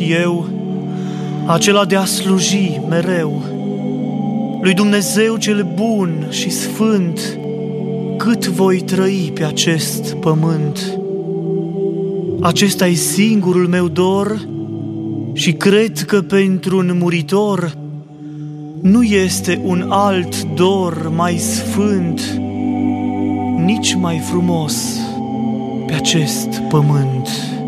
și eu, acela de a sluji mereu lui Dumnezeu cel bun și sfânt, cât voi trăi pe acest pământ. Acesta-i singurul meu dor și cred că pentru un muritor nu este un alt dor mai sfânt, nici mai frumos pe acest pământ.